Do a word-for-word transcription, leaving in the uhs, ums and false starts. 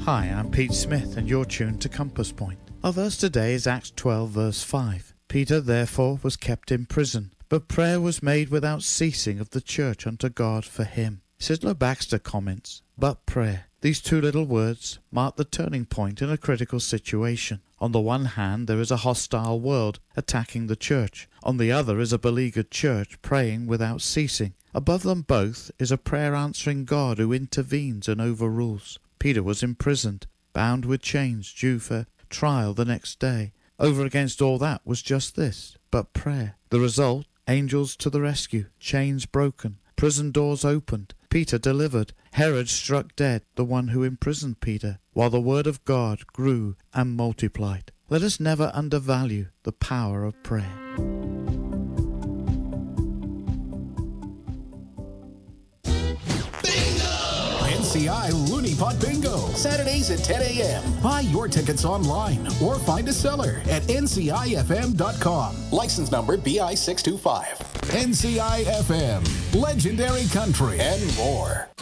Hi, I'm Pete Smith and you're tuned to Compass Point. Our verse today is Acts twelve verse five. Peter therefore was kept in prison, but prayer was made without ceasing of the church unto God for him. Sidlow Baxter comments, but prayer. These two little words mark the turning point in a critical situation. On the one hand, there is a hostile world attacking the church. On the other is a beleaguered church praying without ceasing. Above them both is a prayer-answering God who intervenes and overrules. Peter was imprisoned, bound with chains, due for trial the next day. Over against all that was just this, but prayer. The result, angels to the rescue, chains broken, prison doors opened, Peter delivered, Herod struck dead, the one who imprisoned Peter, while the word of God grew and multiplied. Let us never undervalue the power of prayer. N C I Looney Pot Bingo, Saturdays at ten a.m. Buy your tickets online or find a seller at N C I F M dot com. License number B I six two five. N C I F M, legendary country and more.